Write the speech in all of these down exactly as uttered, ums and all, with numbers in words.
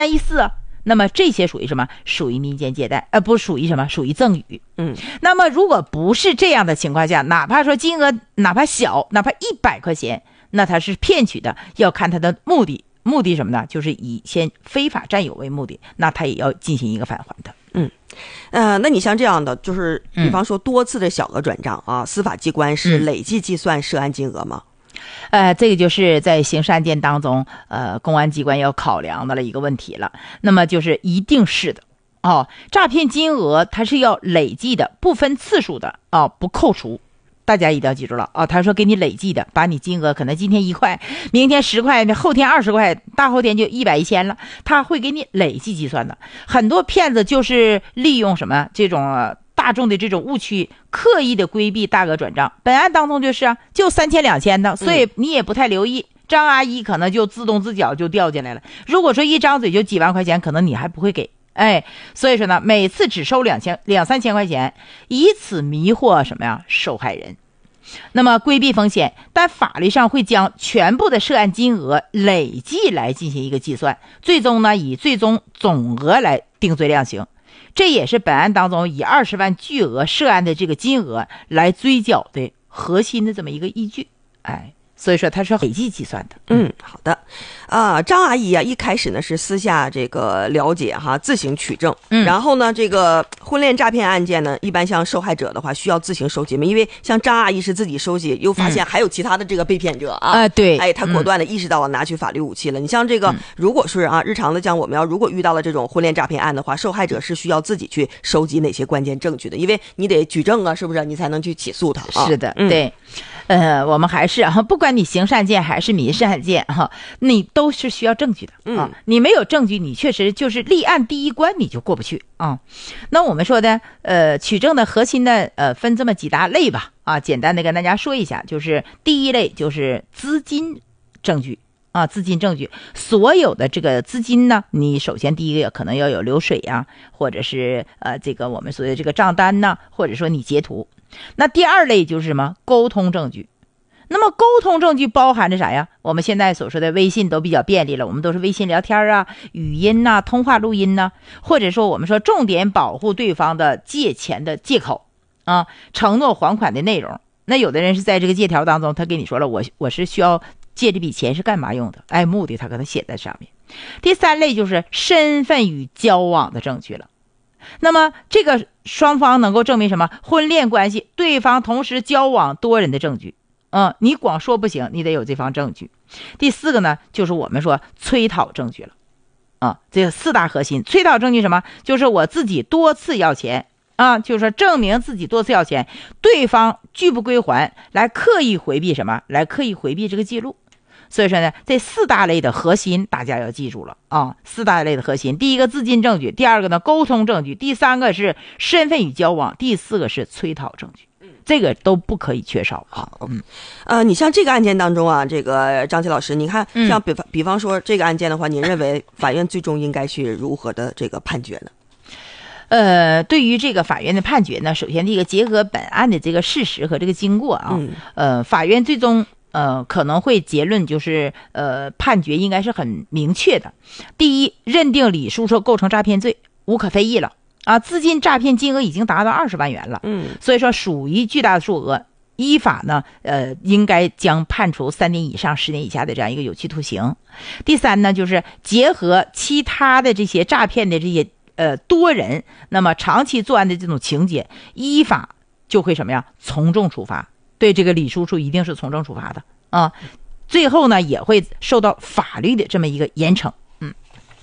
一四，那么这些属于什么？属于民间借贷，呃，不属于什么？属于赠与。 嗯， 那么如果不是这样的情况下，哪怕说金额哪怕小，哪怕一百块钱，那他是骗取的，要看他的目的，目的什么呢？就是以先非法占有为目的，那他也要进行一个返还的。 嗯，呃，那你像这样的，就是比方说多次的小额转账啊，嗯、司法机关是累计计算涉案金额吗？ 呃，这个就是在刑事案件当中，呃，公安机关要考量的了一个问题了。那么就是一定是的哦，诈骗金额它是要累计的，不分次数的啊、哦，不扣除。大家一定要记住了啊、哦！他说给你累计的，把你金额可能今天一块，明天十块，后天二十块，大后天就一百一千了，他会给你累计计算的。很多骗子就是利用什么这种大众的这种误区，刻意的规避大额转账。本案当中就是啊，就三千两千的，所以你也不太留意。嗯、张阿姨可能就自动自觉就掉进来了。如果说一张嘴就几万块钱，可能你还不会给。哎，所以说呢，每次只收两千两三千块钱，以此迷惑什么呀受害人，那么规避风险，但法律上会将全部的涉案金额累计来进行一个计算，最终呢以最终总额来定罪量刑。这也是本案当中以二十万巨额涉案的这个金额来追缴的核心的这么一个依据。哎。所以说它是累计计算的。 嗯，好的。啊，张阿姨啊，一开始呢是私下这个了解哈，自行取证。嗯，然后呢，这个婚恋诈骗案件呢，一般像受害者的话需要自行收集嘛，因为像张阿姨是自己收集，又发现还有其他的这个被骗者啊。 啊、嗯，对。 哎，她果断的意识到了拿取法律武器了。嗯、你像这个，如果是啊，日常的讲，我们要如果遇到了这种婚恋诈骗案的话，受害者是需要自己去收集哪些关键证据的，因为你得举证啊，是不是？你才能去起诉他。啊、 是的， 嗯、 对。呃，我们还是啊，不管你刑事案件还是民事案件哈、啊，你都是需要证据的啊。嗯、你没有证据，你确实就是立案第一关你就过不去啊。那我们说的呃，取证的核心的呃，分这么几大类吧啊，简单的跟大家说一下，就是第一类就是资金证据啊，资金证据，所有的这个资金呢，你首先第一个可能要有流水呀、啊，或者是呃这个我们所谓这个账单呢，或者说你截图。那第二类就是什么？沟通证据。那么沟通证据包含着啥呀？我们现在所说的微信都比较便利了，我们都是微信聊天啊、语音呐、啊、通话录音呐、啊，或者说我们说重点保护对方的借钱的借口啊，承诺还款的内容。那有的人是在这个借条当中，他跟你说了，我我是需要借这笔钱是干嘛用的？哎，目的他可能写在上面。第三类就是身份与交往的证据了。那么这个双方能够证明什么？婚恋关系，对方同时交往多人的证据。嗯，你光说不行，你得有这方证据。第四个呢，就是我们说催讨证据了。啊，这四大核心，催讨证据什么？就是我自己多次要钱啊，就是说证明自己多次要钱，对方拒不归还，来刻意回避什么？来刻意回避这个记录。所以说呢，这四大类的核心大家要记住了啊！四大类的核心，第一个资金证据，第二个呢沟通证据，第三个是身份与交往，第四个是催讨证据，这个都不可以缺少。 好，嗯，呃，你像这个案件当中啊，这个张琪老师，你看，像比方、嗯、比方说这个案件的话，您认为法院最终应该去如何的这个判决呢？ 呃，对于这个法院的判决呢，首先这个结合本案的这个事实和这个经过啊，嗯、呃，法院最终。呃，可能会结论就是，呃，判决应该是很明确的。第一，认定李叔叔构成诈骗罪，无可非议了啊！资金诈骗金额已经达到二十万元了，嗯，所以说属于巨大的数额，依法呢，呃，应该将判处三年以上十年以下的这样一个有期徒刑。第三呢，就是结合其他的这些诈骗的这些呃多人，那么长期作案的这种情节，依法就会什么呀？从重处罚。对这个李叔叔一定是从重处罚的啊，最后呢也会受到法律的这么一个严惩。嗯，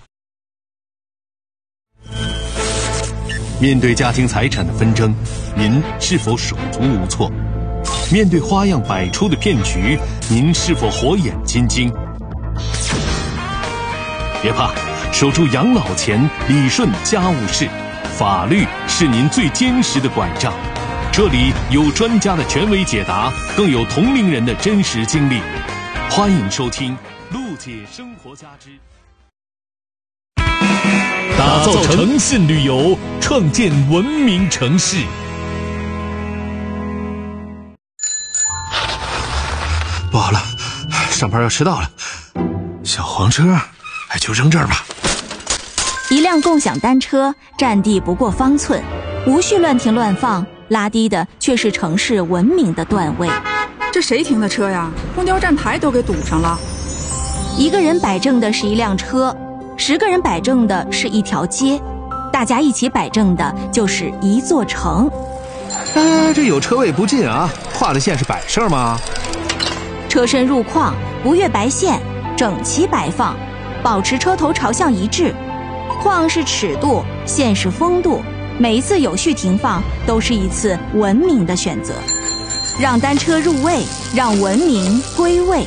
面对家庭财产的纷争，您是否手足无措？面对花样百出的骗局，您是否火眼金睛？别怕，守住养老钱，理顺家务事，法律是您最坚实的拐杖。这里有专家的权威解答，更有同龄人的真实经历。欢迎收听陆姐生活家之打造诚信旅游，创建文明城市。 不好了，上班要迟到了，小黄车，哎，就扔这儿吧。 一辆共享单车占地不过方寸，无序乱停乱放，拉低的却是城市文明的段位。 这谁停的车呀？公交站牌都给堵上了。 一个人摆正的是一辆车，十个人摆正的是一条街，大家一起摆正的就是一座城。 哎，这有车位不进啊，画的线是摆设吗？ 车身入框，不越白线，整齐摆放，保持车头朝向一致。框是尺度，线是风度，每一次有序停放都是一次文明的选择。让单车入位，让文明归位。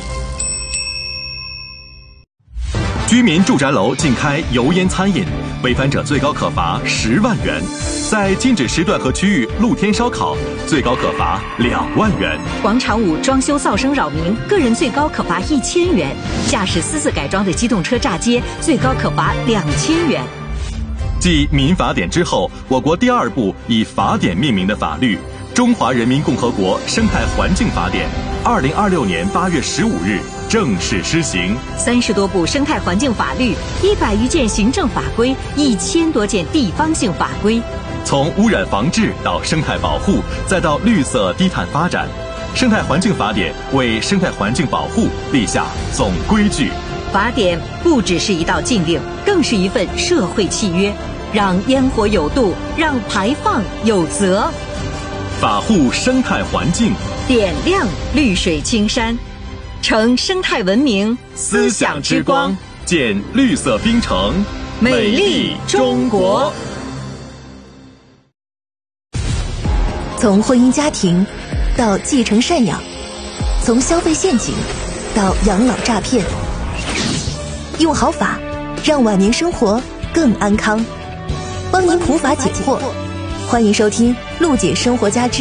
居民住宅楼禁开油烟餐饮，违反者最高可罚十万元。在禁止时段和区域露天烧烤，最高可罚两万元。 广场舞装修噪声扰民，个人最高可罚一千元。驾驶私自改装的机动车炸街，最高可罚两千元。 继民法典之后，我国第二部以法典命名的法律《中华人民共和国生态环境法典》，二零二六年八月十五日正式施行。 三十多部生态环境法律，一百余件行政法规，一千多件地方性法规。 从污染防治到生态保护，再到绿色低碳发展，生态环境法典为生态环境保护立下总规矩。 法典不只是一道禁令，更是一份社会契约，让烟火有度，让排放有责。 法护生态环境， 点亮绿水青山，成生态文明思想之光， 建绿色冰城， 美丽中国。 从婚姻家庭到继承赡养，从消费陷阱到养老诈骗，用好法让晚年生活更安康，帮您普法解惑。欢迎收听陆姐生活家之